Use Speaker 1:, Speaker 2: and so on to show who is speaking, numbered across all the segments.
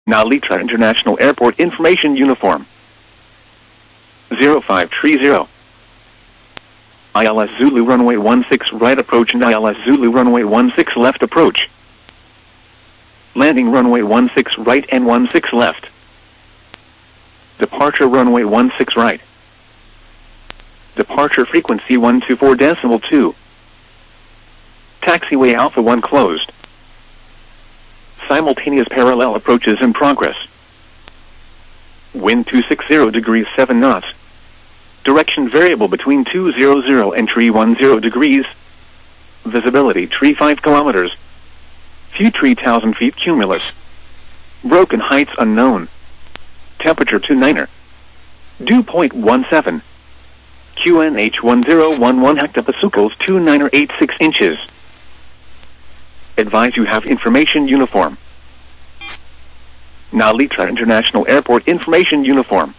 Speaker 1: Nalitra International Airport Information Uniform 0530. ILS Zulu runway 16 right approach and ILS Zulu runway 16 left approach. Landing runway 16 right and 16 left. Departure runway 16 right. Departure frequency 124.2. Taxiway Alpha 1 closed. Simultaneous parallel approaches in progress. Wind 260 degrees 7 knots. Direction variable between 200 and 310 degrees. Visibility 35 kilometers. Few 3,000 feet cumulus. Broken heights unknown. Temperature 29er. Dew point 17. QNH 1011 hectopascals 2986 inches. Advise you have information uniform. Nalitra International Airport Information Uniform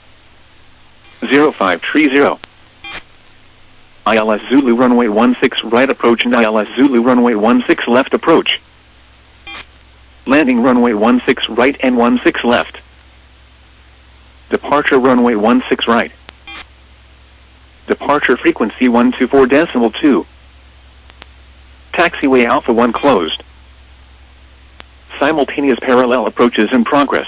Speaker 1: 0530. ILS Zulu runway 16 right approach and ILS Zulu runway 16 left approach. Landing runway 16 right and 16 left. Departure runway 16 right. Departure frequency 124.2. Taxiway Alpha 1 closed. Simultaneous parallel approaches in progress.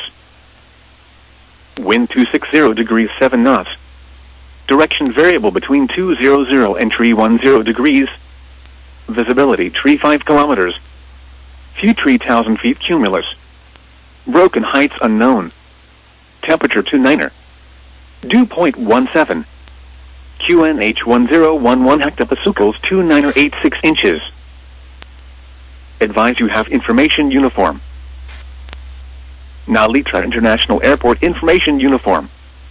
Speaker 1: Wind 260 degrees 7 knots. Direction variable between 200 and 310 degrees. Visibility 35 kilometers. Few 3,000 feet cumulus. Broken heights unknown. Temperature 29er. Dew point 17. QNH 1011 hectopascals 2986 inches. Advise you have information uniform. Nalitra International Airport Information Uniform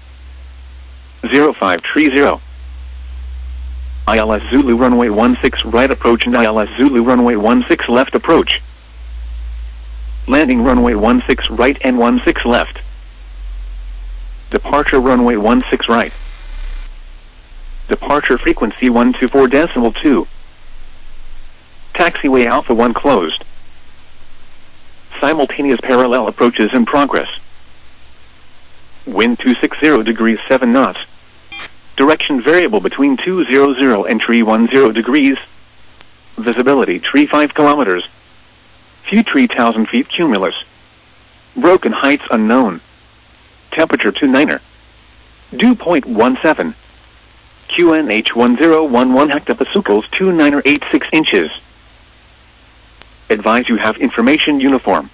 Speaker 1: 0530. ILS Zulu runway 16 right approach and ILS Zulu runway 16 left approach. Landing runway 16 right and 16 left. Departure runway 16 right. Departure frequency 124.2. Taxiway Alpha 1 closed. Simultaneous parallel approaches in progress. Wind 260 degrees 7 knots. Direction variable between 200 and 310 degrees. Visibility 35 kilometers. Few 3,000 feet cumulus. Broken heights unknown. Temperature 29er. Dew point 17. QNH 1011 hectopascals 2986 inches. Advise you have information uniform.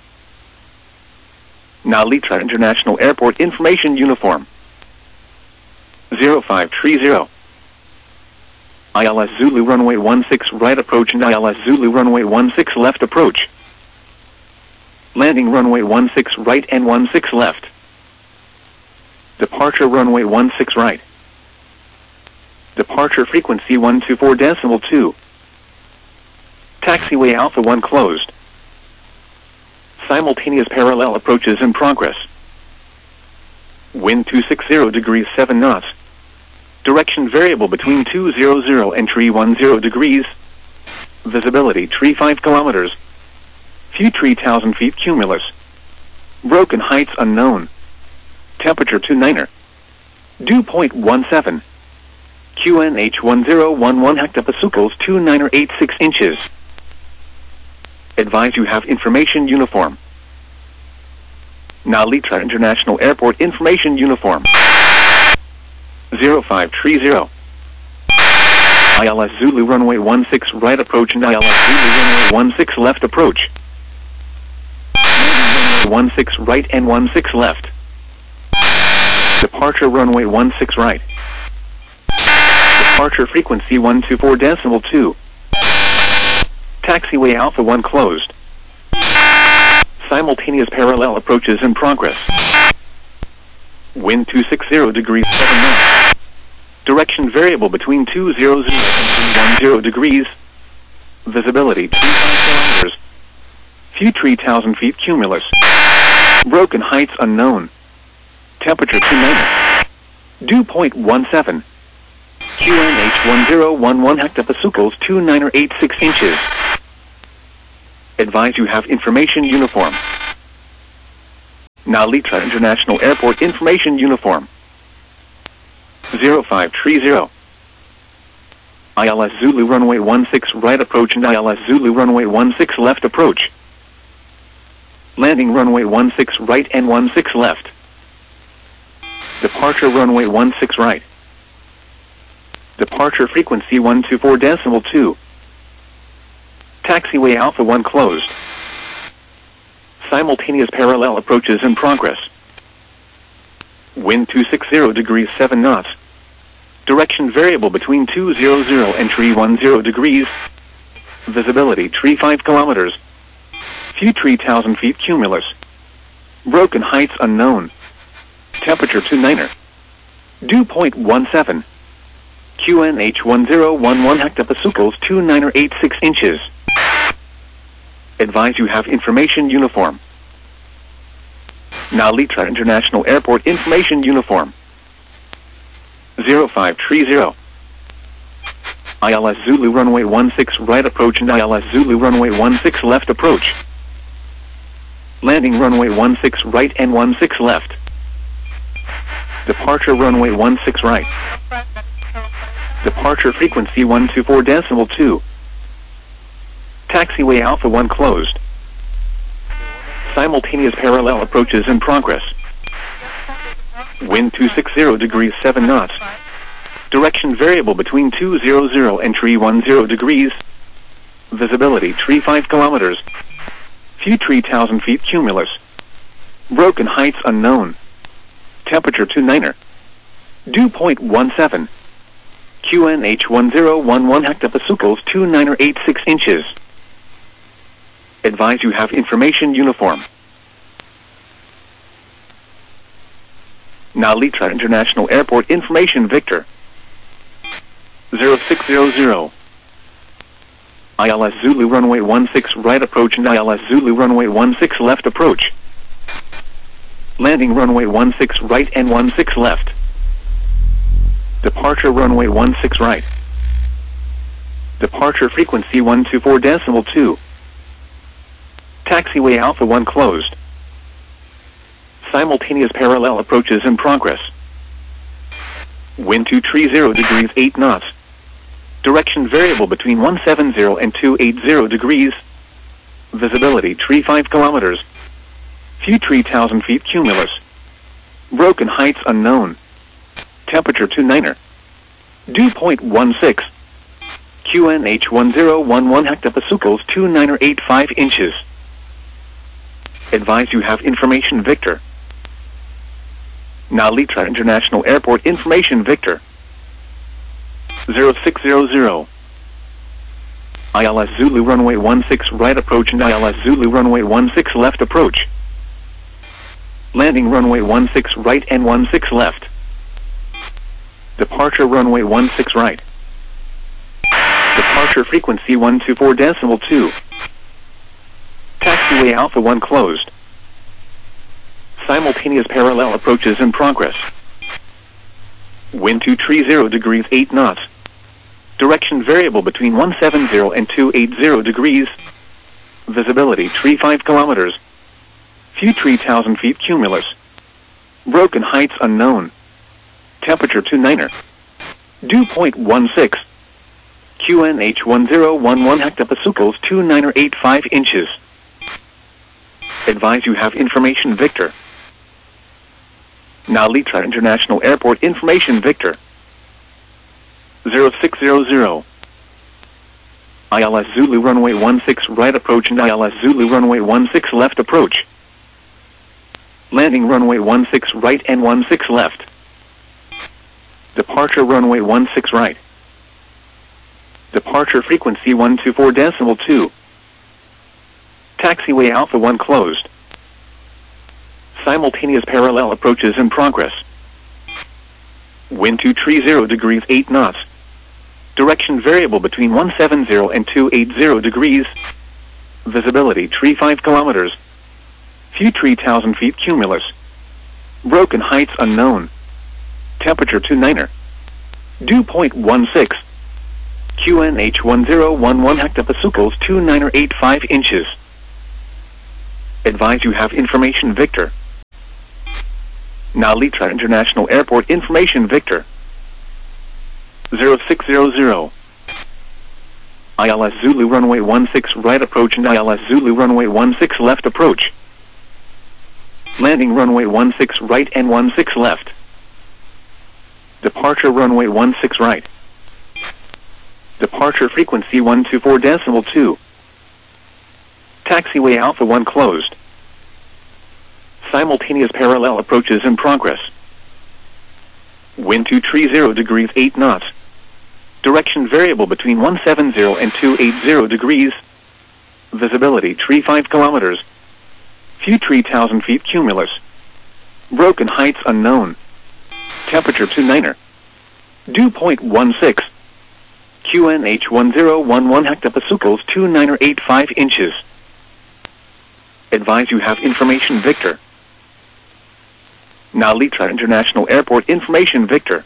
Speaker 1: Nalitra International Airport Information Uniform 0530. ILS Zulu runway 16 right approach and ILS Zulu runway 16 left approach. Landing runway 16 right and 16 left. Departure runway 16 right. Departure frequency 124.2. Taxiway Alpha 1 closed. Simultaneous parallel approaches in progress. Wind 260 degrees 7 knots. Direction variable between 200 and 310 degrees. Visibility 35 kilometers. Few 3,000 feet cumulus. Broken heights unknown. Temperature 29er. Dew point 17. QNH 1011 hectopascals 2986 inches. Advise you have information uniform. Nalitra International Airport Information Uniform 0530. ILS Zulu runway 16 right approach and ILS Zulu runway 16 left approach. 16 right and 16 left. Departure runway 16 right. Departure frequency 124.2. Taxiway Alpha 1 closed. Simultaneous parallel approaches in progress. Wind 260 degrees 7 knots. Direction variable between 200 and 310 degrees. Visibility 25 kilometers. Few 3,000 feet cumulus. Broken heights unknown. Temperature 29. Dew point 17. QNH 1011 hectopascals 2986 inches. Advise you have information uniform. Nalitra International Airport Information Uniform 0530. ILS Zulu runway 16 right approach and ILS Zulu runway 16 left approach. Landing runway 16 right and 16 left. Departure runway 16 right. Departure frequency 124.2. Taxiway Alpha 1 closed. Simultaneous parallel approaches in progress. Wind 260 degrees 7 knots. Direction variable between 200 and 310 degrees. Visibility 35 kilometers. Few 3,000 feet cumulus. Broken heights unknown. Temperature 29er. Dew point 17. QNH 1011 hectopascals 2986 inches. Advise you have information uniform. Nalitra International Airport Information Uniform 0530. ILS Zulu runway 16 right approach and ILS Zulu runway 16 left approach. Landing runway 16 right and 16 left. Departure runway 16 right. Departure frequency 124.2. Taxiway Alpha 1 closed. Simultaneous parallel approaches in progress. Wind 260 degrees 7 knots. Direction variable between 200 and 310 degrees. Visibility 35 kilometers. Few 3,000 feet cumulus. Broken heights unknown. Temperature 29er. Dew point 17. QNH 1011 hectopascals 2986 inches. Advise you have information uniform. Nalitra International Airport Information Victor 0600. ILS Zulu runway 16 right approach and ILS Zulu runway 16 left approach. Landing runway 16 right and 16 left. Departure runway 16 right. Departure frequency 124.2. Taxiway Alpha 1 closed. Simultaneous parallel approaches in progress. Wind 230 degrees 8 knots. Direction variable between 170 and 280 degrees. Visibility 35 kilometers. Few 3,000 feet cumulus. Broken heights unknown. Temperature 29er. Dew point 16. QNH 1011 hectopascals 2985 inches. Advise you have information Victor. Nalitra International Airport Information Victor 0600. ILS Zulu runway 16 right approach and ILS Zulu runway 16 left approach. Landing runway 16 right and 16 left. Departure runway 16 right. Departure frequency 124.2. Taxiway Alpha 1 closed. Simultaneous parallel approaches in progress. Wind 230 degrees 8 knots. Direction variable between 170 and 280 degrees. Visibility 35 kilometers. Few 3,000 feet cumulus. Broken heights unknown. Temperature 29er. Dew point 16. QNH 1011 hectopascals 2985 inches. Advise you have information Victor. Nalitra International Airport Information Victor 0600. ILS Zulu runway 16 right approach and ILS Zulu runway 16 left approach. Landing runway 16 right and 16 left. Departure runway 16 right. Departure frequency 124.2. Taxiway Alpha 1 closed. Simultaneous parallel approaches in progress. Wind 230 degrees 8 knots. Direction variable between 170 and 280 degrees. Visibility 35 kilometers. Few 3,000 feet cumulus. Broken heights unknown. Temperature 29er. Dew point 16. QNH 1011 hectopascals 2985 inches. Advise you have information Victor. Now Litra International Airport information Victor. 0600. ILS Zulu runway 16 right approach and ILS Zulu runway 16 left approach. Landing runway 16 right and 16 left. Departure runway 16 right. Departure frequency 124.2. Taxiway Alpha 1 closed. Simultaneous parallel approaches in progress. Wind 230 degrees 8 knots. Direction variable between 170 and 280 degrees. Visibility tree 5 kilometers. Few 3,000 feet cumulus. Broken heights unknown. Temperature 29er. Dew point 16. QNH 1011 hectopascals 2985 inches. Advise you have information Victor. Now Litra International Airport information Victor.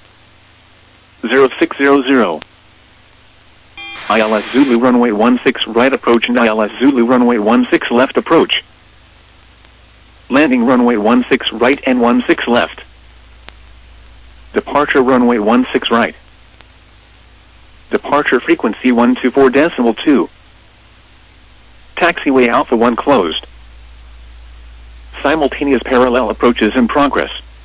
Speaker 1: 0600. ILS Zulu runway 16 right approach and ILS Zulu runway 16 left approach. Landing runway 16 right and 16 left. Departure runway 16 right. Departure frequency 124.2. Taxiway Alpha 1 closed. Simultaneous parallel approaches in progress.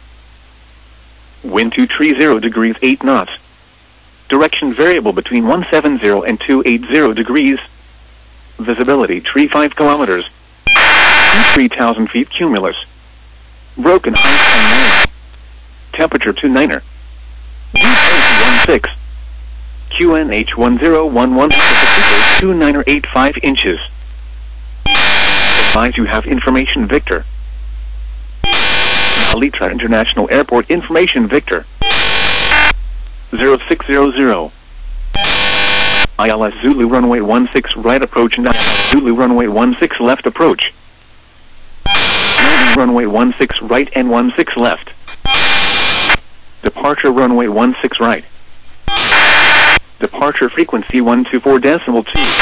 Speaker 1: Wind 230 degrees 8 knots. Direction variable between 170 and 280 degrees. Visibility tree 5 kilometers. 3,000 feet cumulus. Broken heights unknown. Temperature 29er. Dew point 16. QNH 1011 hectopascals 2985 inches. Advise you have information Victor. Now Litra International Airport information Victor. 0600. ILS Zulu runway 16 right approach and ILS Zulu runway 16 left approach. Landing runway 16 right and 16 left. Departure runway 16 right. Departure frequency 124.2.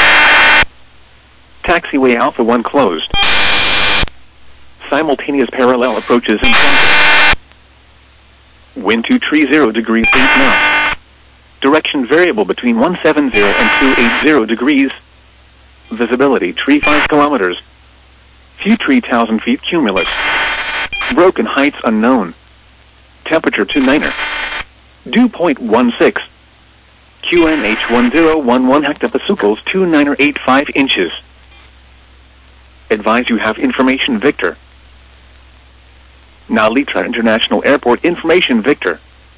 Speaker 1: Taxiway Alpha 1 closed. Simultaneous parallel approaches in progress. Wind 230 degrees 8 knots. Direction variable between 170 and 280 degrees. Visibility tree 5 kilometers. Few 3,000 feet cumulus. Broken heights unknown. Temperature 29er. Dew point 16. QNH 1011 hectopascals 2985 inches. Advise you have information Victor. Now Litra International Airport information Victor.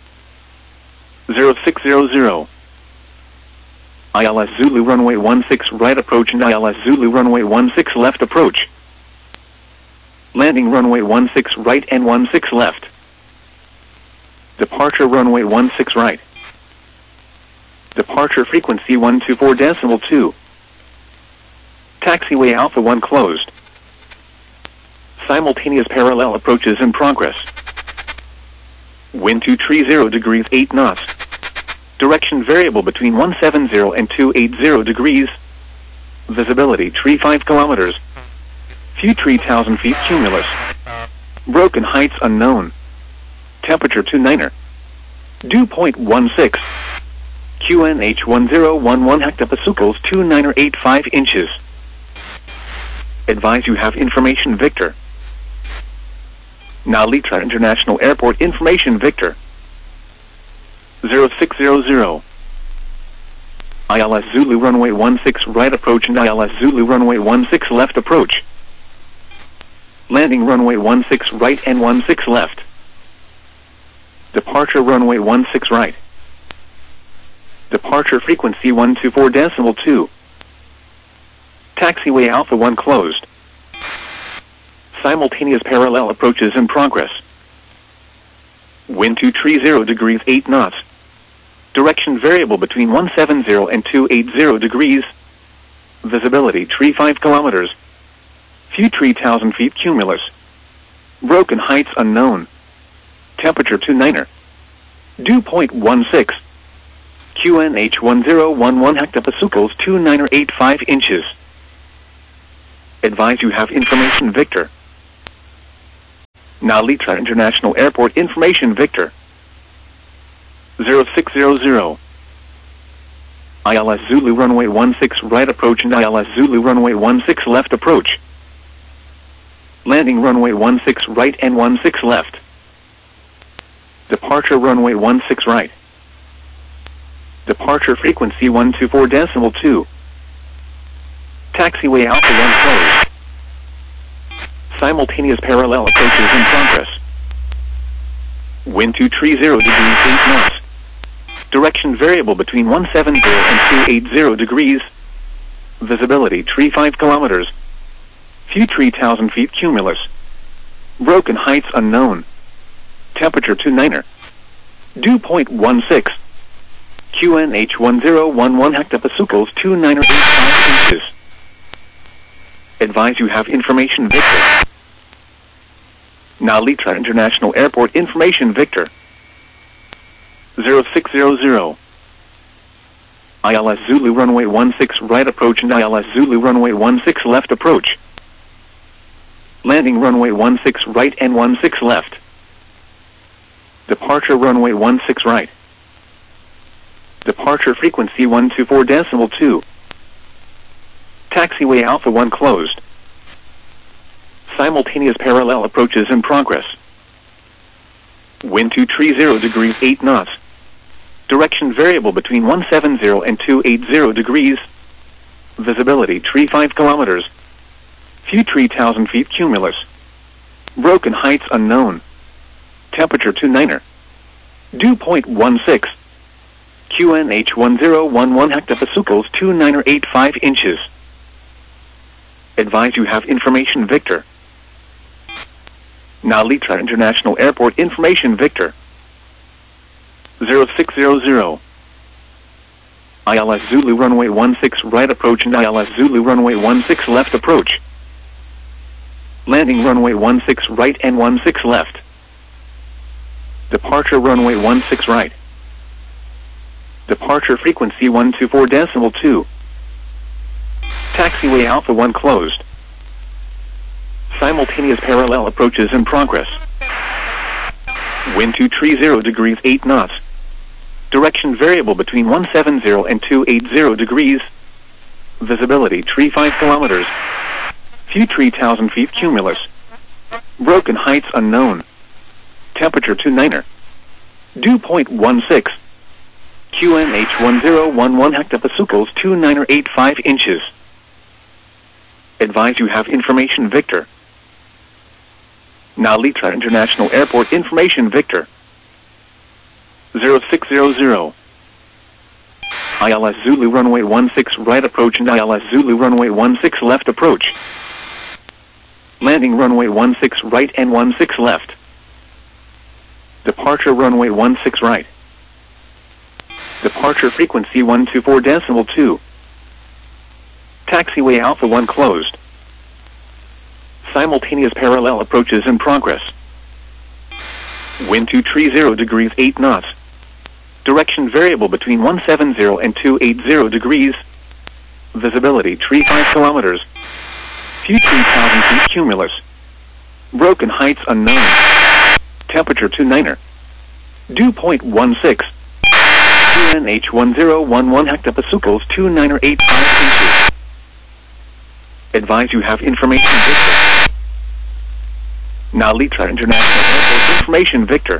Speaker 1: 0600. ILS Zulu runway 16 right approach and ILS Zulu runway 16 left approach. Landing runway 16 right and 16 left. Departure runway 16 right. Departure frequency 124.2. Taxiway Alpha 1 closed. Simultaneous parallel approaches in progress. Wind 230 degrees 8 knots. Direction variable between 170 and 280 degrees. Visibility tree 5 kilometers. Few 3,000 feet cumulus. Broken heights unknown. Temperature 29er. Dew point 16. QNH 1011 hectopascals 2985 inches. Advise you have information Victor. Now Litra International Airport information Victor. 0600. ILS Zulu runway 16 right approach and ILS Zulu runway 16 left approach. Landing runway 16 right and 16 left. Departure runway 16 right. Departure frequency 124.2. Taxiway Alpha 1 closed. Simultaneous parallel approaches in progress. Wind 230 degrees 8 knots. Direction variable between 170 and 280 degrees. Visibility tree 5 kilometers. Few 3,000 feet cumulus. Broken heights unknown. Temperature 29er. Dew point 16. QNH 1011 hectopascals 2985 inches. Advise you have information Victor. Now Litra International Airport information Victor. 0600. ILS Zulu runway 16 right approach and ILS Zulu runway 16 left approach. Landing runway 16 right and 16 left. Departure runway 16 right. Departure frequency 124.2. Taxiway Alpha 1 closed. Simultaneous parallel approaches in progress. Wind 230 degrees 8 knots. Direction variable between 170 and 280 degrees. Visibility 35 kilometers. Few 3,000 feet cumulus. Broken heights unknown. Temperature 29er. Dew point 16. QNH 1011 hectopascals 2985 inches. Advise you have information Victor. Now Litra International Airport information Victor. 0600. ILS Zulu runway 16 right approach and ILS Zulu runway 16 left approach. Landing runway 16 right and 16 left. Departure runway 16 right. Departure frequency 124.2. Taxiway Alpha 1 closed. Simultaneous parallel approaches in progress. Wind 230 degrees 8 knots. Direction variable between 170 and 280 degrees. Visibility 35 kilometers. Few 3,000 feet cumulus. Broken heights unknown. Temperature 29er. Dew point 16. QNH 1011 hectopascals 2985 inches. Advise you have information Victor. Now Litra International Airport information Victor. 0600. ILS Zulu runway 16 right approach and ILS Zulu runway 16 left approach. Landing runway 16 right and 16 left. Departure runway 16 right. Departure frequency 124.2. Taxiway Alpha 1 closed. Simultaneous parallel approaches in progress. Wind 230 degrees 8 knots. Direction variable between 170 and 280 degrees. Visibility 35 kilometers. Few 3,000 feet cumulus. Broken heights unknown. Temperature 29er. Dew point 16. QNH 1011 hectopascals 2985 inches. Advise you have information Victor. Now Litra International Airport information Victor. 0600. ILS Zulu runway 16 right approach and ILS Zulu runway 16 left approach. Landing runway 16 right and 16 left. Departure runway 16 right. Departure frequency 124.2. Taxiway Alpha 1 closed. Simultaneous parallel approaches in progress. Wind 230 degrees 8 knots. Direction variable between 170 and 280 degrees. Visibility 35 kilometers. Few 3,000 feet cumulus. Broken heights unknown. Temperature 29er. Dew point 16. QNH 1011 hectopascals 2985 inches. Advise you have information Victor. Now Litra International Airport information Victor.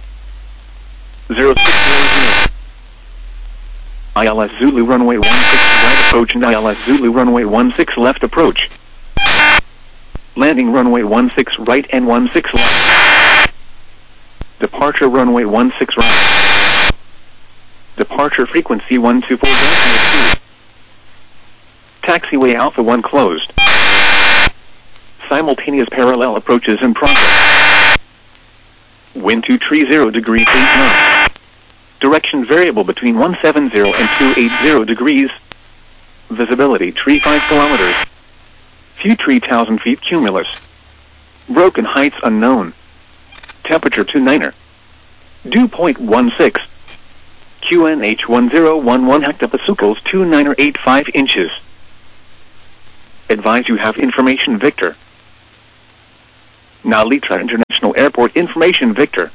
Speaker 1: 0600. ILS Zulu runway 16 right approach and ILS Zulu runway 16 left approach. Landing runway 16 right and 16 left. Departure runway 16 right. Departure frequency 124.2. Taxiway Alpha 1 closed. Simultaneous parallel approaches in progress. Wind 230 degrees 8 knots. Direction variable between 170 and 280 degrees. Visibility 35 kilometers. Few 3,000 feet cumulus. Broken heights unknown. Temperature 29er. Dew point 16. QNH 1011 hectopascals 2985 inches. Advise you have information Victor. Nalitra International Airport information Victor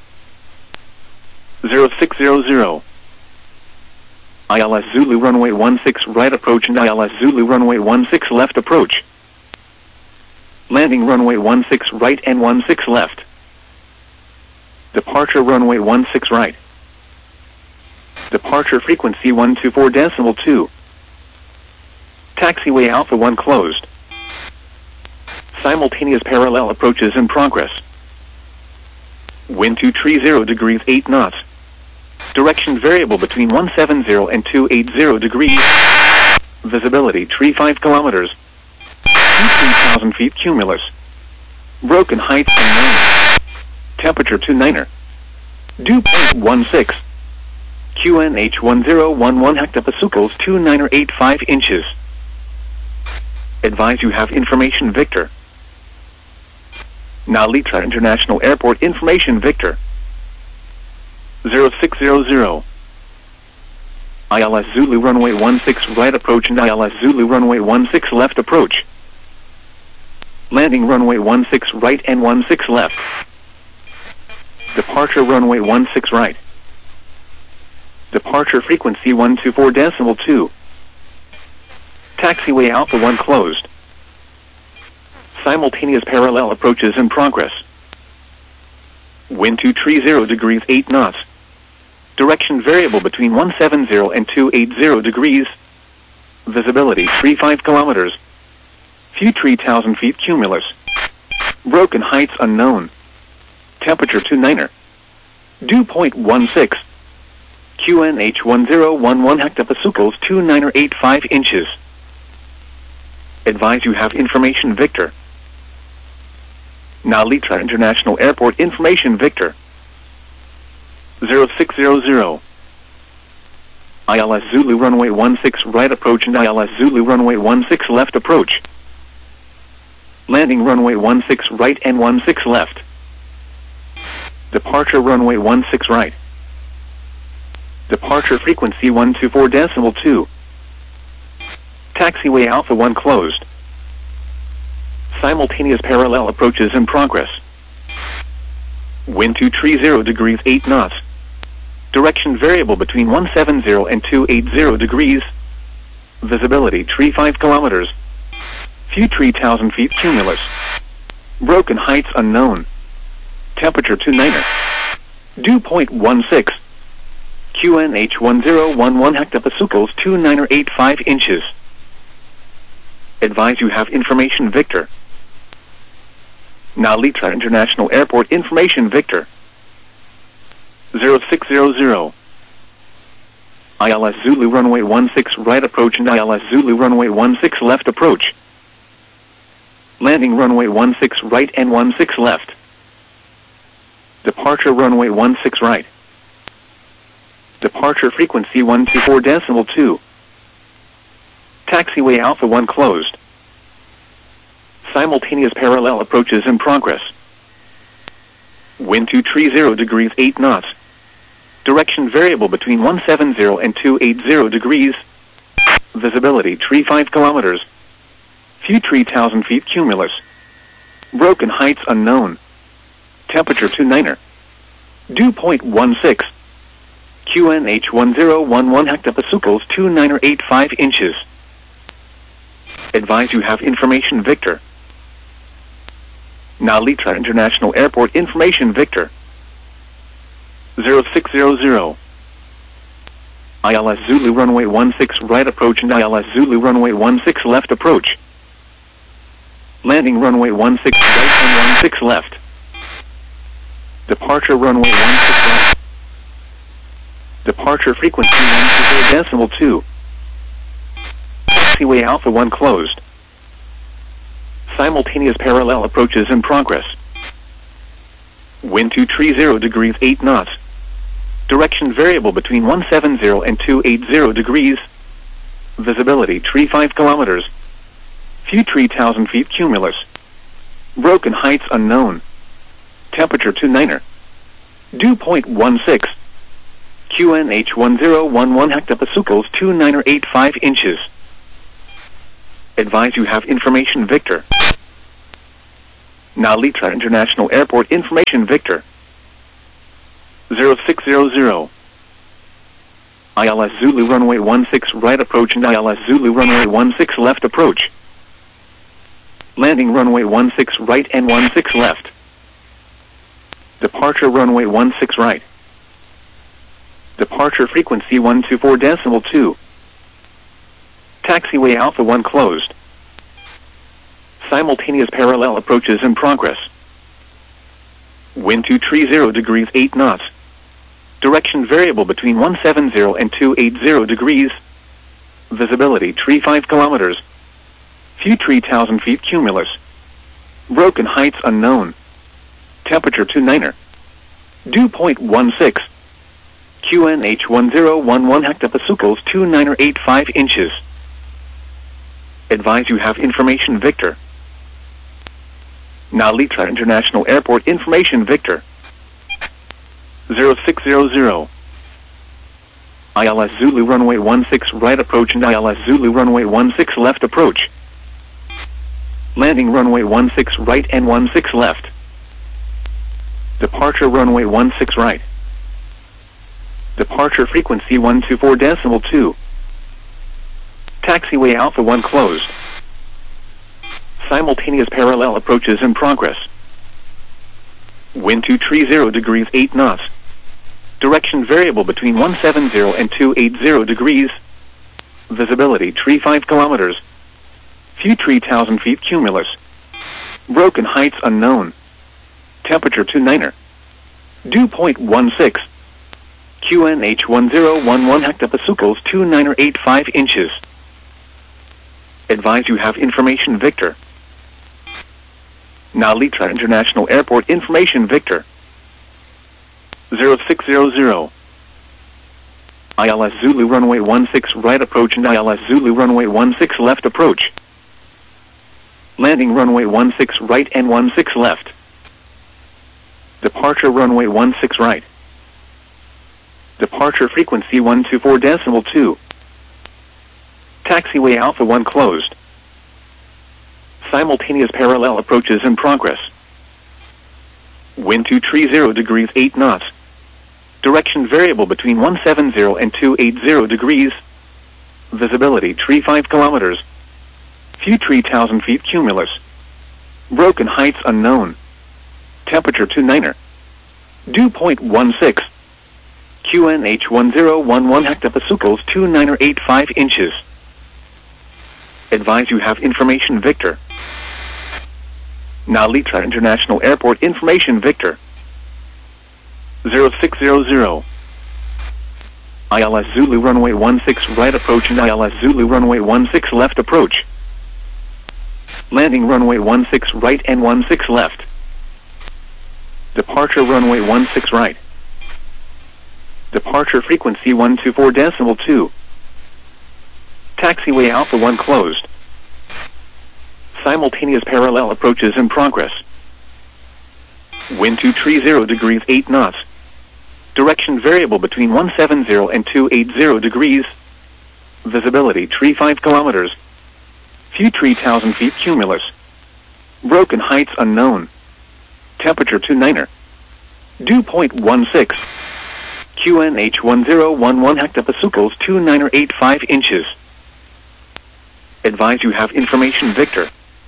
Speaker 1: 0600 ILS Zulu runway 16 right approach and ILS Zulu runway 16 left approach. Landing runway 16 right and 16 left. Departure runway 16 right. Departure frequency 124.2. Taxiway Alpha 1 closed. Simultaneous parallel approaches in progress. Wind 230 degrees 8 knots. Direction variable between 170 and 280 degrees. Visibility 35 kilometers. 3,000 feet cumulus. Broken heights unknown. Temperature 29er. Dew point 16. QNH 1011 hectopascals 2985 inches. Advise you have information Victor. Nalitra International Airport information Victor 0600 ILS Zulu runway 16 right approach and ILS Zulu runway 16 left approach. Landing runway 16 right and 16 left. Departure runway 16 right. Departure frequency 124.2. Taxiway Alpha 1 closed. Simultaneous parallel approaches in progress. Wind 230 degrees 8 knots. Direction variable between 170 and 280 degrees. Visibility 35 kilometers. Few 3,000 feet cumulus. Broken heights unknown. Temperature 29er. Dew point 16. QNH 1011 hectopascals 2985 inches. Advise you have information Victor. Nalitra International Airport information Victor 0600 ILS Zulu runway 16 right approach and ILS Zulu runway 16 left approach. Landing runway 16 right and 16 left. Departure runway 16 right. Departure frequency 124.2. Taxiway Alpha 1 closed. Simultaneous parallel approaches in progress. Wind 230 degrees 8 knots. Direction variable between 170 and 280 degrees. Visibility 35 kilometers. Few 3,000 feet cumulus. Broken heights unknown. Temperature 29er. Dew point 16. QNH 1011 hectopascals 2985 inches. Advise you have information Victor. Nalitra International Airport information Victor 0600 ILS Zulu runway 16 right approach and ILS Zulu runway 16 left approach. Landing runway 16 right and 16 left. Departure runway 16 right. Departure frequency 124.2. Taxiway Alpha 1 closed. Simultaneous parallel approaches in progress. Wind 230 degrees 8 knots. Direction variable between 170 and 280 degrees. Visibility 35 kilometers. Few 3,000 feet cumulus. Broken heights unknown. Temperature 29er. Dew point 16. QNH 1011 hectopascals 2985 inches. Advise you have information Victor. Nalitra International Airport information Victor 0600 ILS Zulu runway 16 right approach and ILS Zulu runway 16 left approach. Landing runway 16 right and 16 left. Departure runway 16 right. Departure frequency 124.2. Taxiway Alpha 1 closed. Simultaneous parallel approaches in progress. Wind 230 degrees 8 knots. Direction variable between 170 and 280 degrees. Visibility 35 kilometers. Few 3,000 feet cumulus. Broken heights unknown. Temperature 29er. Dew point 16. QNH 1011 hectopascals 2985 inches. Advise you have information Victor. Now Litra International Airport information Victor 0600 ILS Zulu runway 16 right approach and ILS Zulu runway 16 left approach. Landing runway 16 right and 16 left. Departure runway 16 right. Departure frequency 124.2. Taxiway Alpha 1 closed. Simultaneous parallel approaches in progress. Wind 230 degrees 8 knots. Direction variable between 170 and 280 degrees. Visibility 35 kilometers. Few 3,000 feet cumulus. Broken heights unknown. Temperature 29er. Dew point 16. QNH 1011 hectopascals 2985 inches. Advise you have information Victor. Now Litra International Airport information Victor 0600 ILS Zulu runway 16 right approach and ILS Zulu runway 16 left approach. Landing runway 16 right and 16 left. Departure runway 16 right. Departure frequency 124.2. Taxiway Alpha 1 closed. Simultaneous parallel approaches in progress. Wind 230 degrees 8 knots. Direction variable between 170 and 280 degrees. Visibility 35 kilometers. Few 3,000 feet cumulus. Broken heights unknown. Temperature 29er. Dew point 16. QNH 1011 hectopascals 2985 inches. Advise you have information Victor. Now Litra International Airport information Victor 0600 ILS Zulu runway 16 right approach and ILS Zulu runway 16 left approach. Landing runway 16 right and 16 left. Departure runway 16 right. Departure frequency 124.2. Taxiway Alpha 1 closed. Simultaneous parallel approaches in progress. Wind 230 degrees 8 knots. Direction variable between 170 and 280 degrees. Visibility 35 kilometers. Few 3,000 feet cumulus. Broken heights unknown. Temperature 29er. Dew point 16. QNH 1011 hectopascals 2985 inches. Advise you have information Victor. Now Litra International Airport information Victor 0600 ILS Zulu runway 16 right approach and ILS Zulu runway 16 left approach. Landing runway 16 right and 16 left. Departure runway 16 right. Departure frequency 124.2. Taxiway Alpha 1 closed. Simultaneous parallel approaches in progress. Wind 230 degrees 8 knots. Direction variable between 170 and 280 degrees. Visibility 35 kilometers. Few 3,000 feet cumulus. Broken heights unknown. Temperature 29er. Dew point 16. QNH 1011 hectopascals 2985 inches. Advise you have information Victor.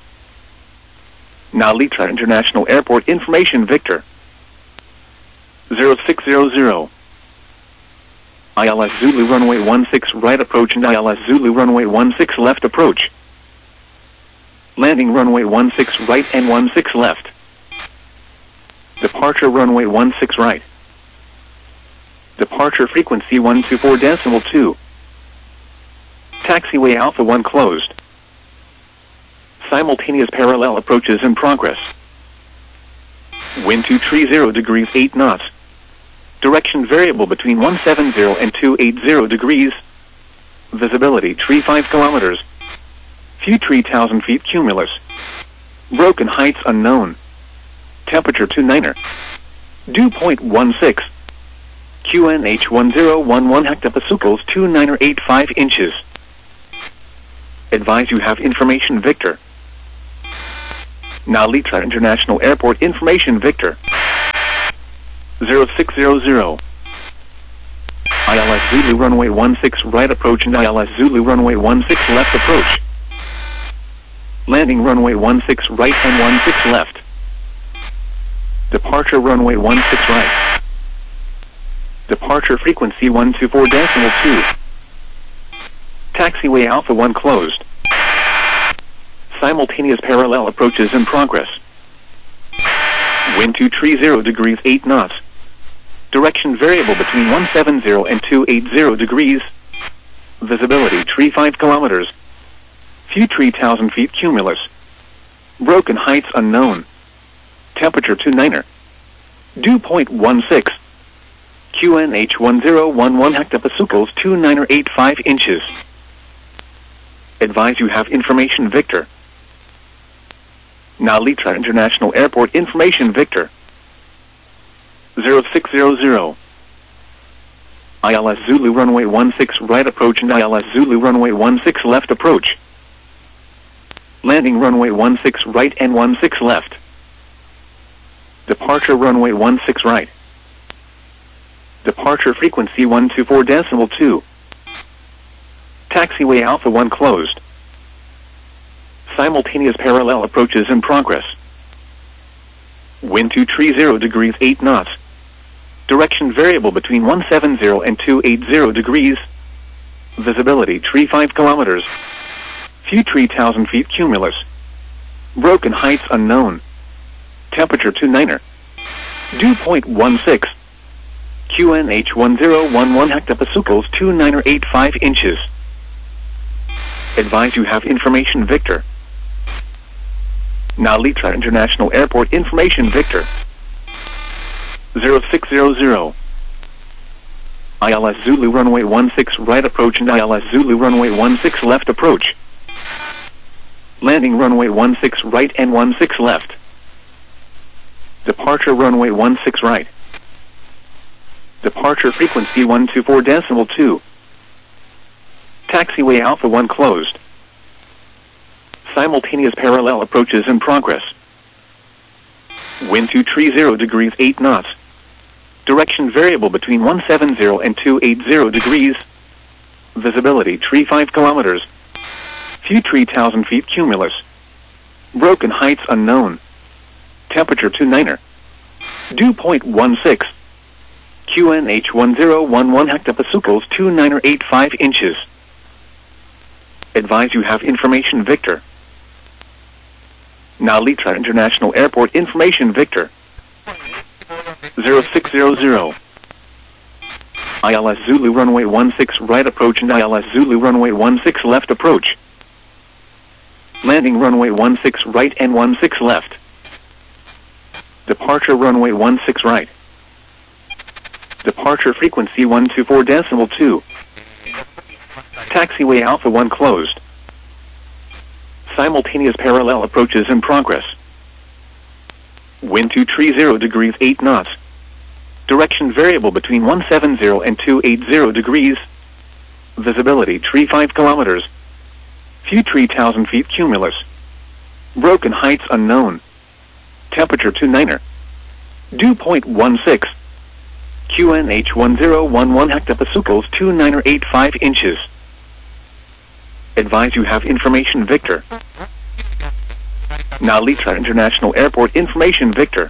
Speaker 1: Now Litra International Airport information Victor 0600 ILS Zulu runway 16 right approach and ILS Zulu runway 16 left approach. Landing runway 16 right and 16 left. Departure runway 16 right. Departure frequency 124.2. Taxiway Alpha 1 closed. Simultaneous parallel approaches in progress. Wind 230 degrees 8 knots. Direction variable between 170 and 280 degrees. Visibility 35 kilometers. Few 3,000 feet cumulus. Broken heights unknown. Temperature 29er. Dew point 16. QNH 1011 hectopascals 2985 inches. Advise you have information Victor. Now Litra International Airport information Victor. 0600. ILS Zulu runway 16 right approach and ILS Zulu runway 16 left approach. Landing runway 16 right and 16 left. Departure runway 16 right. Departure frequency 124.2. Taxiway Alpha 1 closed. Simultaneous parallel approaches in progress. Wind 230 degrees 8 knots. Direction variable between 170 and 280 degrees. Visibility 35 kilometers. Few 3,000 feet cumulus. Broken heights unknown. Temperature 29er. Dew point 16. QNH 1011 hectopascals 2985 inches. Advise you have information Victor. Now Litra International Airport information Victor. 0600. ILS Zulu runway 16 right approach and ILS Zulu runway 16 left approach. Landing runway 16 right and 16 left. Departure runway 16 right. Departure frequency 124.2. Taxiway Alpha 1 closed. Simultaneous parallel approaches in progress. Wind 230 degrees 8 knots. Direction variable between 170 and 280 degrees. Visibility 35 kilometers. Few 3,000 feet cumulus. Broken heights unknown. Temperature 29er. Dew point 16. QNH 1011 hectopascals 2985 inches. Advise you have information Victor. Now Litra International Airport information Victor. 0600. ILS Zulu runway 16 right approach and ILS Zulu runway 16 left approach. Landing runway 16 right and 16 left. Departure runway 16 right. Departure frequency 124.2. Taxiway Alpha 1 closed. Simultaneous parallel approaches in progress. Wind 230 degrees 8 knots. Direction variable between 170 and 280 degrees. Visibility 35 kilometers. Few 3,000 feet cumulus. Broken heights unknown. Temperature 29er. Dew point 16. QNH 1011 hectopascals 2985 inches. Advise you have information Victor. Now Litra International Airport information Victor. 0600. ILS Zulu runway 16 right approach and ILS Zulu runway 16 left approach. Landing runway 16 right and 16 left. Departure runway 16 right. Departure frequency 124.2. Taxiway Alpha 1 closed. Simultaneous parallel approaches in progress. Wind 230 degrees 8 knots. Direction variable between 170 and 280 degrees. Visibility 35 kilometers. Few 3,000 feet cumulus. Broken heights unknown. Temperature 29er. Dew point 16. QNH 1011 hectopascals 2985 inches. Advise you have information Victor. Now Litra International Airport information Victor.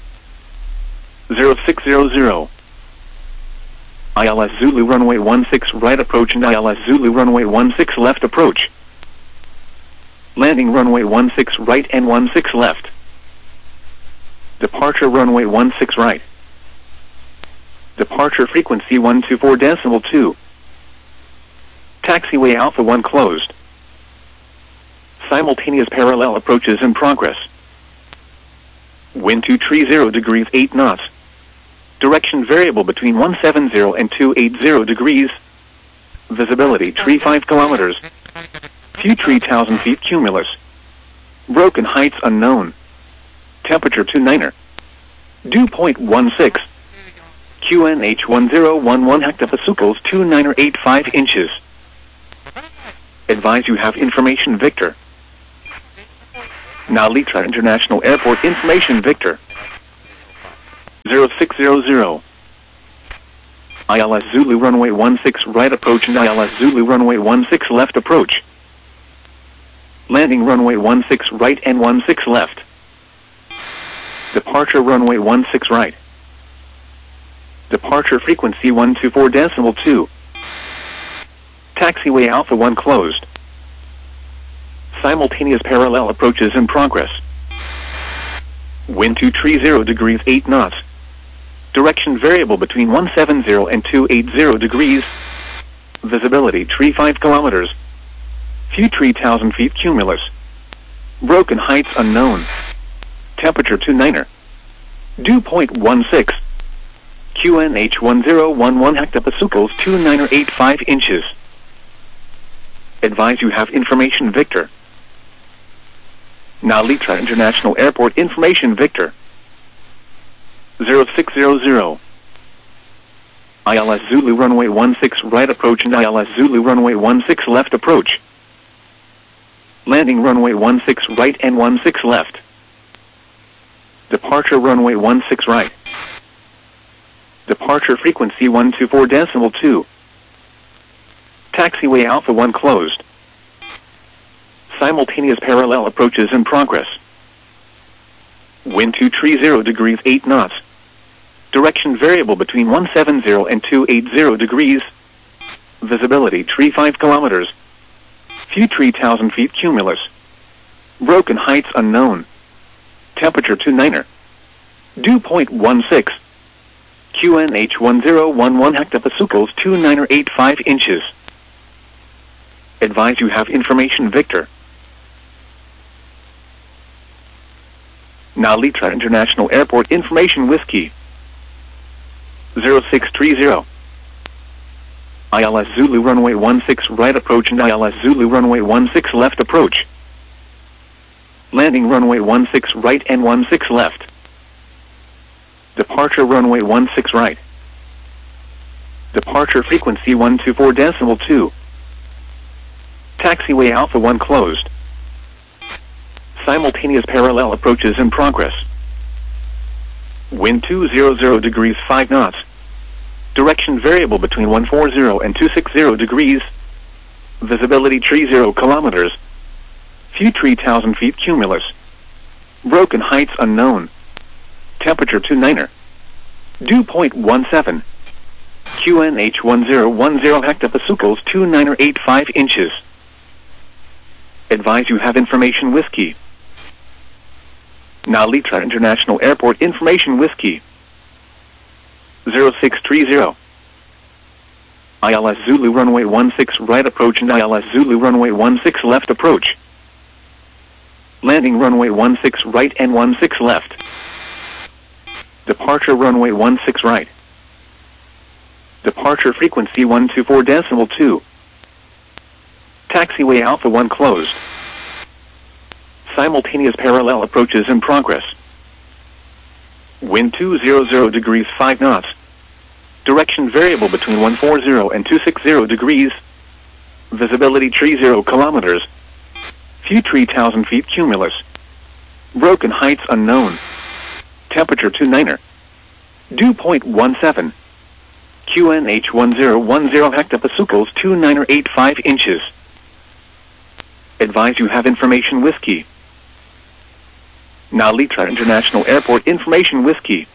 Speaker 1: 0600. ILS Zulu runway 16 right approach and ILS Zulu runway 16 left approach. Landing runway 16 right and 16 left. Departure runway 16 right. Departure frequency 124.2. Taxiway Alpha 1 closed. Simultaneous parallel approaches in progress. Wind 230 degrees 8 knots. Direction variable between 170 and 280 degrees. Visibility 35 kilometers. Few 3,000 feet cumulus. Broken heights unknown. Temperature 29er. Dew point 16. QNH 1011 hectopascals 2985 inches. Advise you have information Victor. Now Litra International Airport information Victor 0600. ILS Zulu runway 16 right approach and ILS Zulu runway 16 left approach. Landing runway 16 right and 16 left. Departure runway 16 right. Departure frequency 124.2. Taxiway Alpha 1 closed. Simultaneous parallel approaches in progress. Wind 230 degrees 8 knots. Direction variable between 170 and 280 degrees. Visibility 35 kilometers. Few 3,000 feet cumulus. Broken heights unknown. Temperature 29er. Dew point 16. QNH 1011 hectopascals 2985 inches. Advise you have information Victor. Now Litra International Airport information Victor 0600. ILS Zulu runway 16 right approach and ILS Zulu runway 16 left approach. Landing runway 16 right and 16 left. Departure runway 16 right. Departure frequency 124.2. Taxiway Alpha 1 closed. Simultaneous parallel approaches in progress. Wind 230 degrees 8 knots. Direction variable between 170 and 280 degrees. Visibility 35 kilometers. Few 3,000 feet cumulus. Broken heights unknown. Temperature 29er. Dew point 16. QNH 1011 hectopascals 2985 inches. Advise you have information Victor. Now Litra International Airport information Whiskey 0630. ILS Zulu runway 16 right approach and ILS Zulu runway 16 left approach. Landing runway 16 right and 16 left. Departure runway 16 right. Departure frequency 124.2. Taxiway Alpha 1 closed. Simultaneous parallel approaches in progress. Wind 200 degrees 5 knots. Direction variable between 140 and 260 degrees. Visibility 30 kilometers. Few 3,000 feet cumulus. Broken heights unknown. Temperature 29er. Dew point 17. QNH 1010 hectopascals 2985 inches. Advise you have information Whiskey. Now Litra International Airport information Whiskey 0630. ILS Zulu runway 16 right approach and ILS Zulu runway 16 left approach. Landing runway 16 right and 16 left. Departure runway 16 right. Departure frequency 124.2. Taxiway Alpha 1 closed. Simultaneous parallel approaches in progress. Wind 200 degrees 5 knots. Direction variable between 140 and 260 degrees. Visibility 30 kilometers. Few 3,000 feet cumulus. Broken heights unknown. Temperature 29er. Dew point 17. QNH 1010 hectopascals 2985 inches. Advise you have information Whiskey. Now Litra International Airport information Whiskey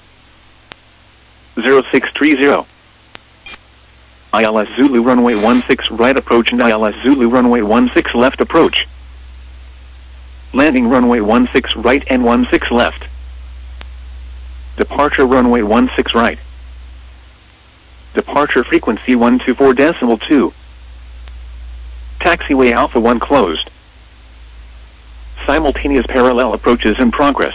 Speaker 1: 0630. ILS Zulu runway 16 right approach and ILS Zulu runway 16 left approach. Landing runway 16 right and 16 left. Departure runway 16 right. Departure frequency 124.2. Taxiway Alpha 1 closed. Simultaneous parallel approaches in progress.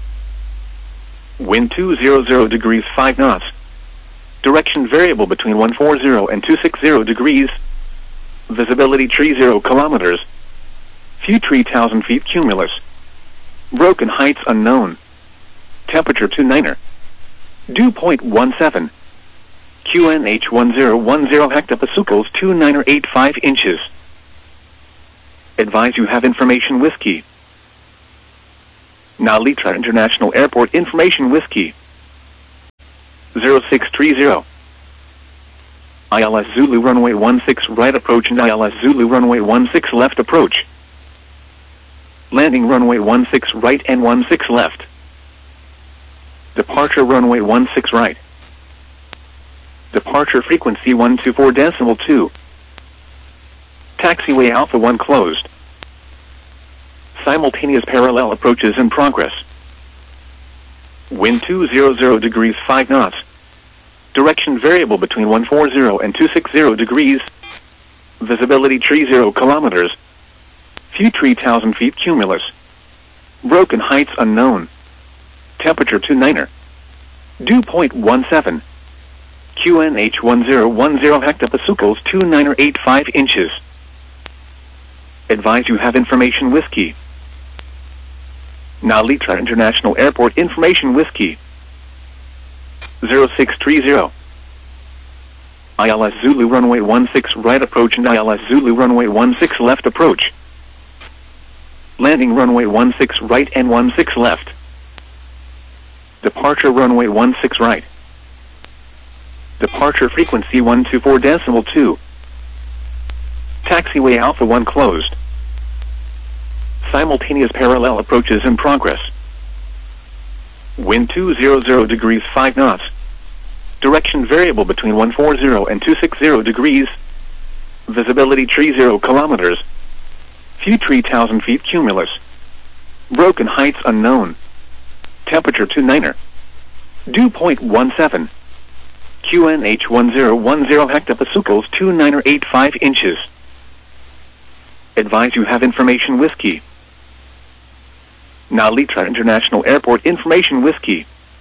Speaker 1: Wind 200 degrees 5 knots. Direction variable between 140 and 260 degrees. Visibility 30 kilometers. Few 3,000 feet cumulus. Broken heights unknown. Temperature 29er. Dew point 17. QNH 1010 hectopascals 2985 inches. Advise you have information Whiskey. Now Litra International Airport Information Whiskey 0630. ILS Zulu runway 16 right approach and ILS Zulu runway 16 left approach. Landing runway 16 right and 16 left. Departure runway 16 right. Departure frequency 124.2. Taxiway Alpha 1 closed. Simultaneous parallel approaches in progress. Wind 200 degrees 5 knots. Direction variable between 140 and 260 degrees. Visibility 30 kilometers. Few 3,000 feet cumulus. Broken heights unknown. Temperature 29er. Dew point 17. QNH 1010 hectopascals 2985 inches. Advise you have information whiskey. Now Litra International Airport Information Whiskey 0630. ILS Zulu runway 16 right approach and ILS Zulu runway 16 left approach. Landing runway 16 right and 16 left. Departure runway 16 right. Departure frequency 124.2. Taxiway Alpha 1 closed. Simultaneous parallel approaches in progress. Wind 200 degrees 5 knots. Direction variable between 140 and 260 degrees. Visibility 30 kilometers. Few 3,000 feet cumulus. Broken heights unknown. Temperature 29er. Dew point 17. QNH 1010 hectopascals 2985 inches. Advise you have information whiskey. Now Litra International Airport Information Whiskey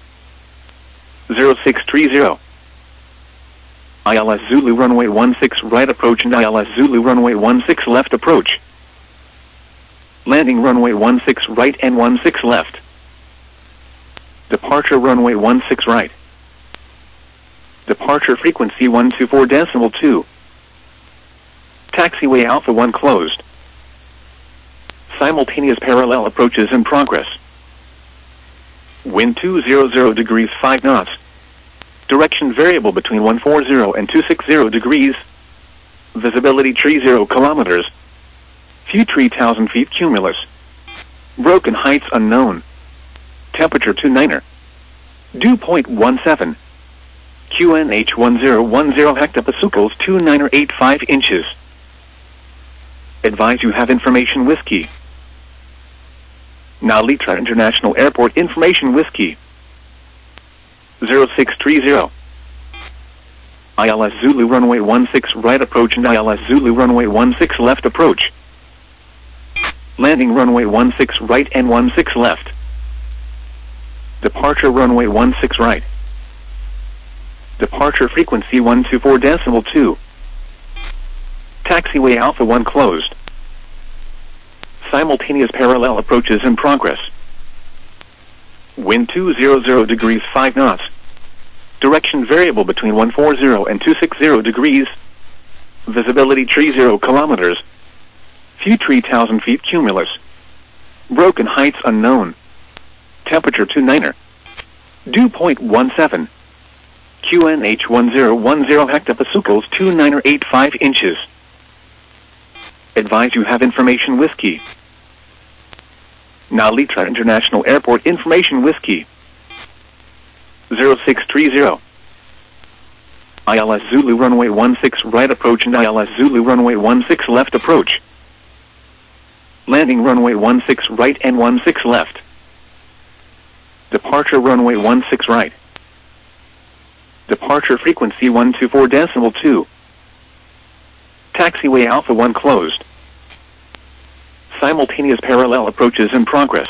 Speaker 1: 0630. ILS Zulu runway 16 right approach and ILS Zulu runway 16 left approach. Landing runway 16 right and 16 left. Departure runway 16 right. Departure frequency 124.2. Taxiway Alpha 1 closed. Simultaneous parallel approaches in progress. Wind 200 degrees 5 knots. Direction variable between 140 and 260 degrees. Visibility 30 kilometers. Few 3,000 feet cumulus. Broken heights unknown. Temperature 29er. Dew point 17. QNH 1010 hectopascals 2985 inches. Advise you have information whiskey. Now Litra International Airport Information Whiskey 0630. ILS Zulu runway 16 right approach and ILS Zulu runway 16 left approach. Landing runway 16 right and 16 left. Departure runway 16 right. Departure frequency 124.2. Taxiway Alpha 1 closed. Simultaneous parallel approaches in progress. Wind 200 degrees 5 knots. Direction variable between 140 and 260 degrees. Visibility 30 kilometers. Few 3,000 feet cumulus. Broken heights unknown. Temperature 29er. Dew point 17. QNH 1010 hectopascals 2985 inches. Advise you have information whiskey. Now Litra International Airport Information Whiskey 0630. ILS Zulu runway 16 right approach and ILS Zulu runway 16 left approach. Landing runway 16 right and 16 left. Departure runway 16 right. Departure frequency 124.2. Taxiway Alpha 1 closed. Simultaneous parallel approaches in progress.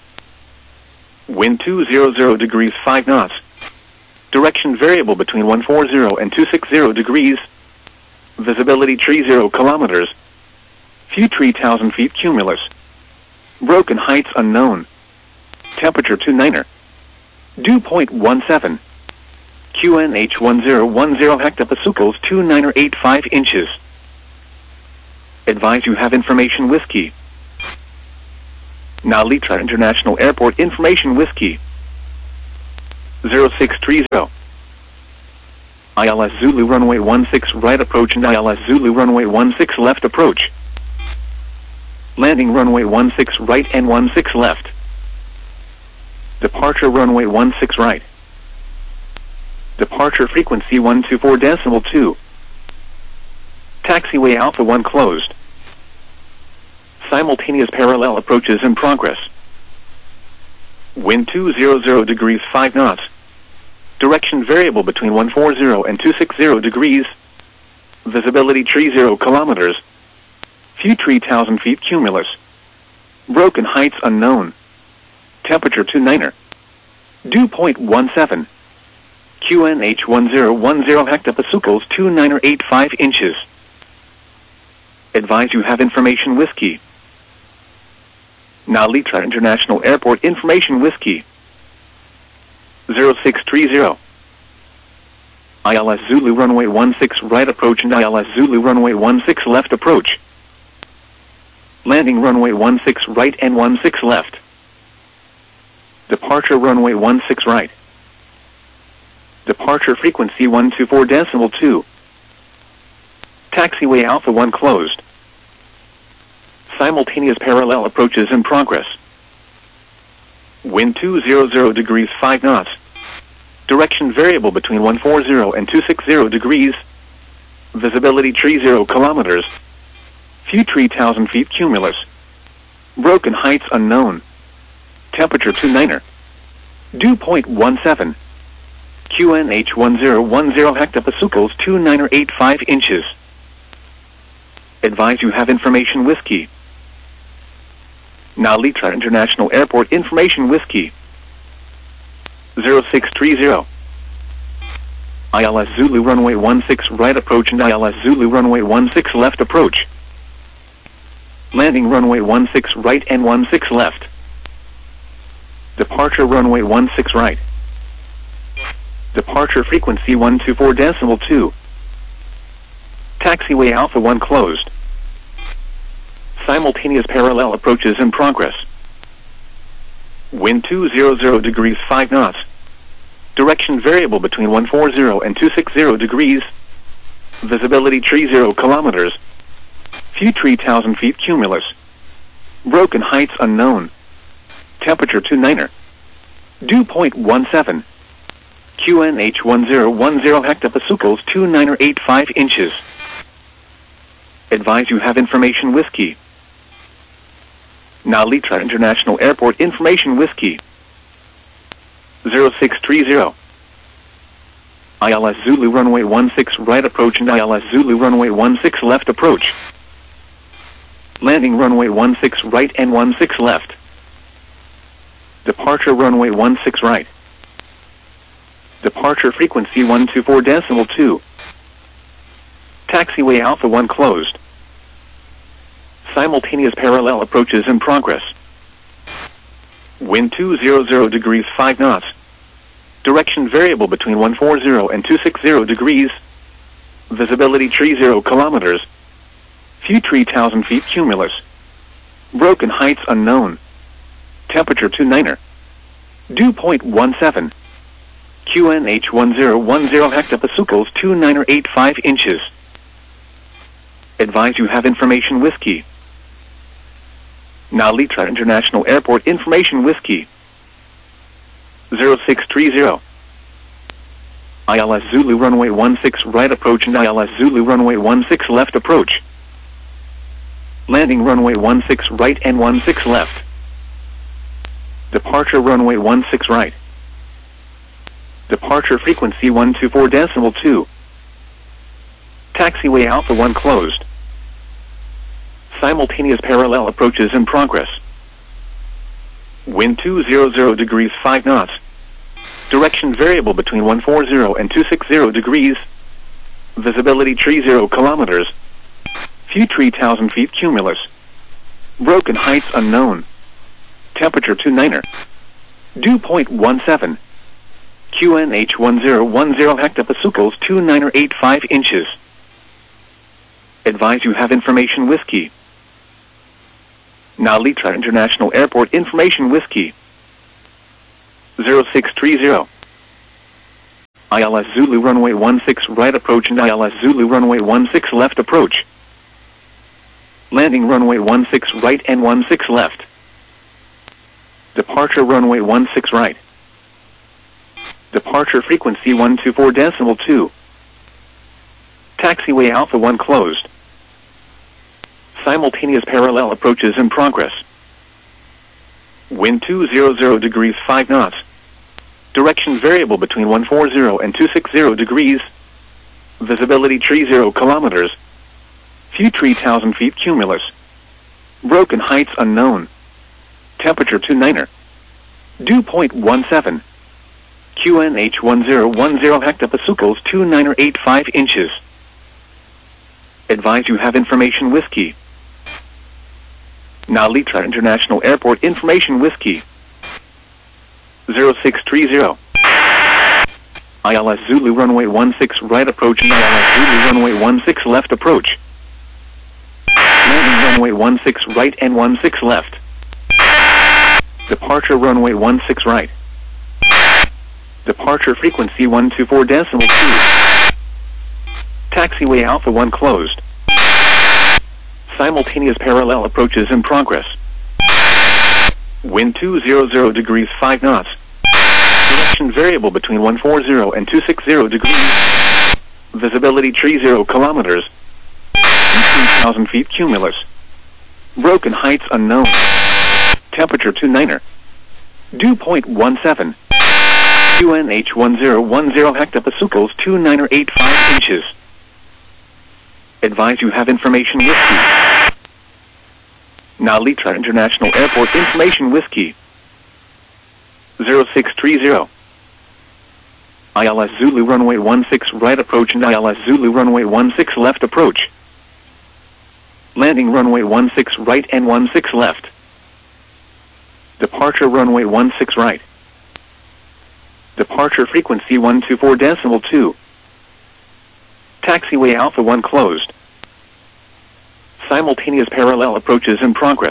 Speaker 1: Wind 200 degrees 5 knots. Direction variable between 140 and 260 degrees. Visibility 30 kilometers. Few 3,000 feet cumulus. Broken heights unknown. Temperature 29er. Dew point 17. QNH 1010 hectopascals 2985 inches. Advise you have information whiskey. Nalitra International Airport Information Whiskey 0630. ILS Zulu runway 16 right approach and ILS Zulu runway 16 left approach. Landing runway 16 right and 16 left. Departure runway 16 right. Departure frequency 124.2. Taxiway Alpha 1 closed. Simultaneous parallel approaches in progress. Wind 200 degrees 5 knots. Direction variable between 140 and 260 degrees. Visibility 30 kilometers. Few 3,000 feet cumulus. Broken heights unknown. Temperature 29er. Dew point 17. QNH 1010 hectopascals 2985 inches. Advise you have information whiskey. Nalitra International Airport Information Whiskey 0630. ILS Zulu runway 16 right approach and ILS Zulu runway 16 left approach. Landing runway 16 right and 16 left. Departure runway 16 right. Departure frequency 124.2. Taxiway Alpha 1 closed. Simultaneous parallel approaches in progress. Wind 200 degrees 5 knots. Direction variable between 140 and 260 degrees. Visibility 30 kilometers. Few 3,000 feet cumulus. Broken heights unknown. Temperature 29er. Dew point 17. QNH 1010 hectopascals 2985 inches. Advise you have information whiskey. Nalitra International Airport Information Whiskey 0630. ILS Zulu runway 16 right approach and ILS Zulu runway 16 left approach. Landing runway 16 right and 16 left. Departure runway 16 right. Departure frequency 124.2. Taxiway Alpha 1 closed. Simultaneous parallel approaches in progress. Wind 200 degrees 5 knots. Direction variable between 140 and 260 degrees. Visibility 30 kilometers. Few 3,000 feet cumulus. Broken heights unknown. Temperature 29er. Dew point 17. QNH 1010 hectopascals 2985 inches. Advise you have information whiskey. Nalitra International Airport Information Whiskey 0630. ILS Zulu runway 16 right approach and ILS Zulu runway 16 left approach. Landing runway 16 right and 16 left. Departure runway 16 right. Departure frequency 124.2. Taxiway Alpha 1 closed. Simultaneous parallel approaches in progress. Wind 200 degrees 5 knots. Direction variable between 140 and 260 degrees. Visibility 30 kilometers. Few 3,000 feet cumulus. Broken heights unknown. Temperature 29er. Dew point 17. QNH 1010 hectopascals 2985 inches. Advise you have information whiskey. Nalitra International Airport Information Whiskey 0630. ILS Zulu runway 16 right approach and ILS Zulu runway 16 left approach. Landing runway 16 right and 16 left. Departure runway 16 right. Departure frequency 124.2. Taxiway Alpha 1 closed. Simultaneous parallel approaches in progress. Wind 200 degrees 5 knots. Direction variable between 140 and 260 degrees. Visibility 30 kilometers. Few 3,000 feet cumulus. Broken heights unknown. Temperature 29er. Dew point 17. QNH 1010 hectopascals 2985 inches. Advise you have information whiskey. Nalitra International Airport Information Whiskey 0630. ILS Zulu runway 16 right approach and ILS Zulu runway 16 left approach. Landing runway 16 right and 16 left. Departure runway 16 right. Departure frequency 124.2. Taxiway Alpha 1 closed. Simultaneous parallel approaches in progress. Wind 200 degrees 5 knots. Direction variable between 140 and 260 degrees. Visibility 30 kilometers. Few 3,000 feet cumulus. Broken heights unknown. Temperature 29er. Dew point 17. QNH 1010 hectopascals 2985 inches. Advise you have information whiskey. Nalitra International Airport Information Whiskey 0630. ILS Zulu runway 16 right approach and ILS Zulu runway 16 left approach. Landing runway 16 right and 16 left. Departure runway 16 right. Departure frequency 124.2. Taxiway Alpha 1 closed. Simultaneous parallel approaches in progress. Wind 200 degrees 5 knots. Direction variable between 140 and 260 degrees. Visibility 30 kilometers. 18,000 feet cumulus. Broken heights unknown. Temperature 29er. Dew point 17. QNH 1010 hectopascals 2985 inches. Advise you have information whiskey. Nalitra International Airport Information Whiskey 0630. ILS Zulu runway 16 right approach and ILS Zulu runway 16 left approach. Landing runway 16 right and 16 left. Departure runway 16 right. Departure frequency 124.2. Taxiway Alpha 1 closed. Simultaneous parallel approaches in progress.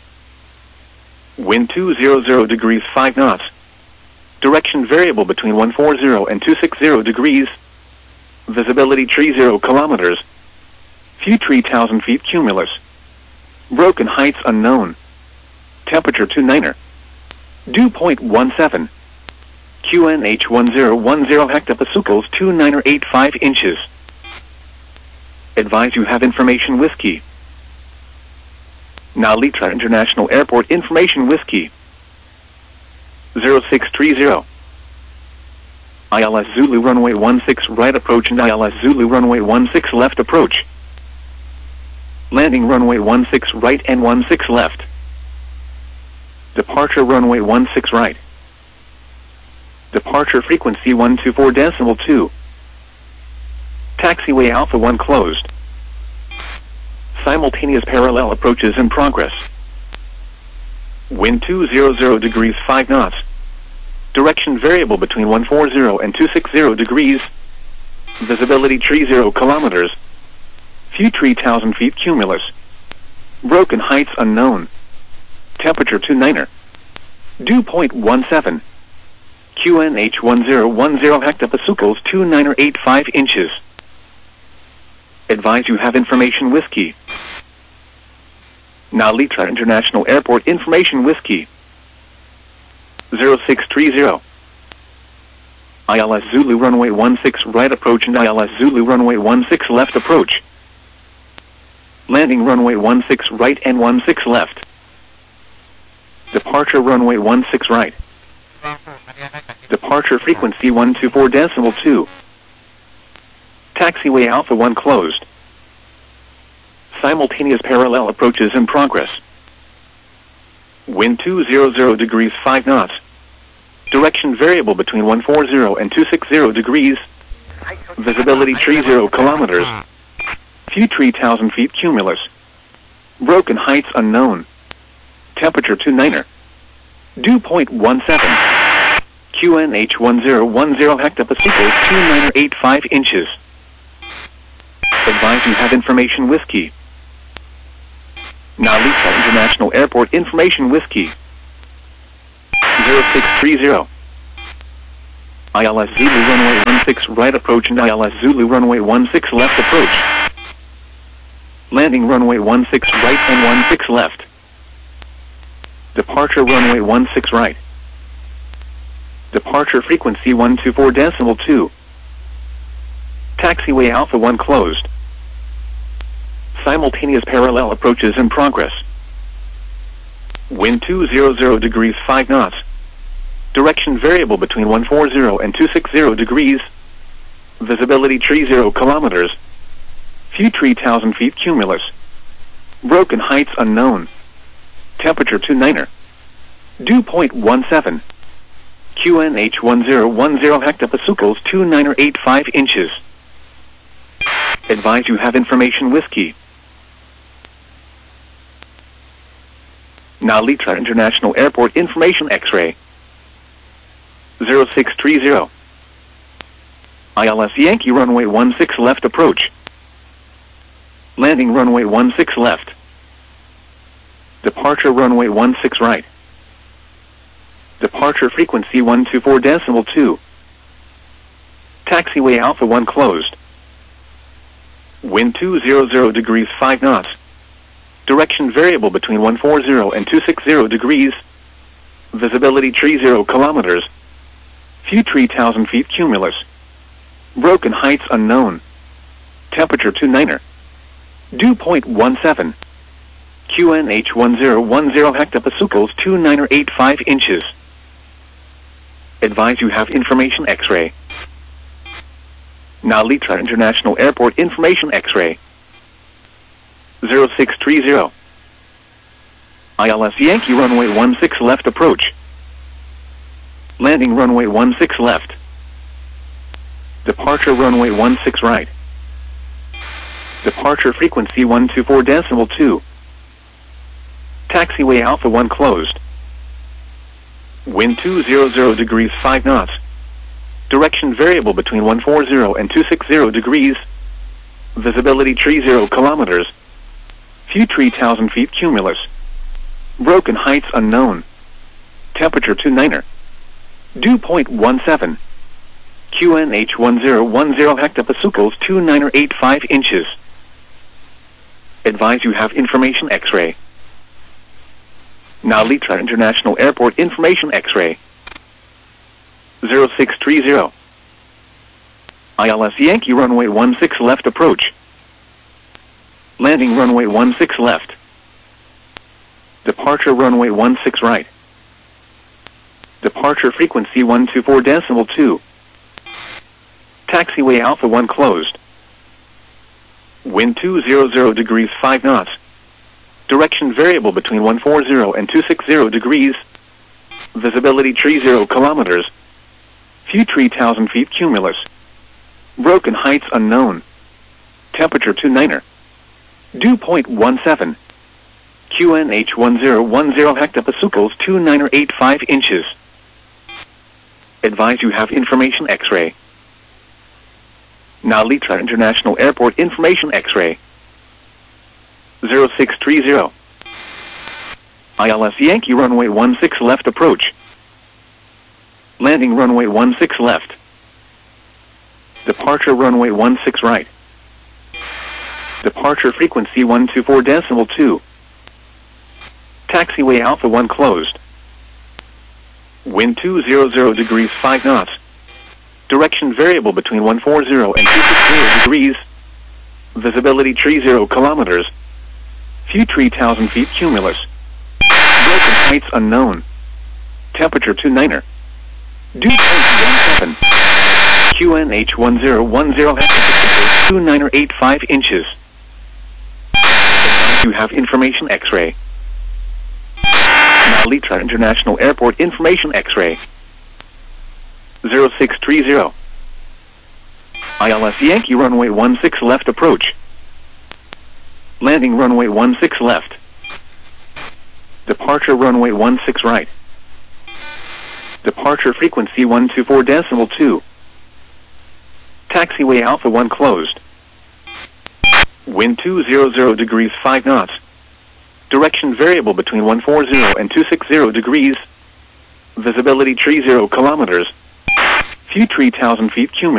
Speaker 1: Wind 200 degrees 5 knots. Direction variable between 140 and 260 degrees. Visibility 30 kilometers. Few 3,000 feet cumulus. Broken heights unknown. Temperature 29er. Dew point 17. QNH 1010 hectopascals 2985 inches. Advise you have information whiskey. Nalitra International Airport Information Whiskey 0630. ILS Zulu runway 16 right approach and ILS Zulu runway 16 left approach. Landing runway 16 right and 16 left. Departure runway 16 right. Departure frequency 124.2. Taxiway Alpha 1 closed. Simultaneous parallel approaches in progress. Wind 200 degrees 5 knots. Direction variable between 140 and 260 degrees. Visibility 30 kilometers. Few 3,000 feet cumulus. Broken heights unknown. Temperature 29er. Dew point 17. QNH 1010 hectopascals 2985 inches. Advise you have information whiskey. Nalitra International Airport Information Whiskey 0630. ILS Zulu runway 16 right approach and ILS Zulu runway 16 left approach. Landing runway 16 right and 16 left. Departure runway 16 right. Departure frequency 124.2. Taxiway Alpha 1 closed. Simultaneous parallel approaches in progress. Wind 200 degrees 5 knots. Direction variable between 140 and 260 degrees. Visibility 30 kilometers. Few 3,000 feet cumulus. Broken heights unknown. Temperature 29er. Dew point 17. QNH 1010 hectopascals 2985 inches. Advise you have information whiskey. Nalita International Airport Information Whiskey 0630. ILS Zulu runway 16 right approach and ILS Zulu runway 16 left approach. Landing runway 16 right and 16 left. Departure runway 16 right. Departure frequency 124.2. Taxiway Alpha 1 closed. Simultaneous parallel approaches in progress. Wind 200 degrees 5 knots. Direction variable between 140 and 260 degrees. Visibility 30 kilometers. Few 3,000 feet cumulus. Broken heights unknown. Temperature 29er. Dew point 17. QNH 1010 hectopascals 2985 inches. Advise you have information whiskey. Nalita International Airport Information X-ray 0630. ILS Yankee runway 16 left approach. Landing runway 16 left. Departure runway 16 right. Departure frequency 124.2. Taxiway Alpha 1 closed. Wind 200 degrees 5 knots. Direction variable between 140 and 260 degrees. Visibility 30 kilometers. Few 3,000 feet cumulus. Broken heights unknown. Temperature 29er. Dew point 17. QNH 1010 hectopascals 2985 inches. Advise you have information X-ray. Nalita International Airport Information X-ray 0630. ILS Yankee runway 16 left approach. Landing runway 16 left. Departure runway 16 right. Departure frequency 124.2. Taxiway Alpha 1 closed. Wind 200 degrees 5 knots. Direction variable between 140 and 260 degrees. Visibility 30 kilometers. Few 3,000 feet cumulus. Broken heights unknown. Temperature 29er. Dew point 17. QNH 1010 hectopascals 2985 inches. Advise you have information X-ray. Nalita International Airport Information X-ray 0630. ILS Yankee runway 16 left approach. Landing runway 16 left. Departure runway 16 right. Departure frequency 124.2. Taxiway Alpha 1 closed. Wind 200 degrees 5 knots. Direction variable between 140 and 260 degrees. Visibility 30 kilometers. Few 3,000 feet cumulus. Broken heights unknown. Temperature 29er. Dew point 17. QNH 1010 hectopascals 2985 inches. Advise you have information X-ray. Nalita International Airport Information X-ray 0630. ILS Yankee runway 16 left approach. Landing runway 16 left. Departure runway 16 right. Departure frequency 124.2. Taxiway Alpha 1 closed. Wind 200 degrees 5 knots. Direction variable between 140 and 260 degrees. Visibility 30 kilometers. Few 3,000 feet cumulus. Broken heights unknown. Temperature 29er. Dew point 17. QNH 1010 hectopascals 2985 inches. You have information X-ray. Nalita International Airport Information X-ray 0630. ILS Yankee runway 16 left approach. Landing runway 16 left. Departure runway 16 right. Departure frequency 124.2. Taxiway Alpha 1 closed. Wind 200 degrees 5 knots. Direction variable between 140 and 260 degrees. Visibility tree 0 kilometers. View 3,000 feet cumulative.